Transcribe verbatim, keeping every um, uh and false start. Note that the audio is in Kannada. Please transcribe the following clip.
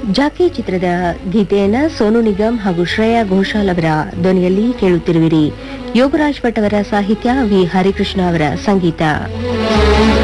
ಜಾಕಿ ಚಿತ್ರದ ಗೀತೆಯನ್ನ ಸೋನು ನಿಗಮ್ ಹಾಗೂ ಶ್ರೇಯಾ ಘೋಷಾಲ್ ಅವರ ಧ್ವನಿಯಲ್ಲಿ ಕೇಳುತ್ತಿರುವಿರಿ. ಯೋಗರಾಜ್ ಭಟ್ ಅವರ ಸಾಹಿತ್ಯ, ವಿ ಹರಿಕೃಷ್ಣ ಅವರ ಸಂಗೀತ.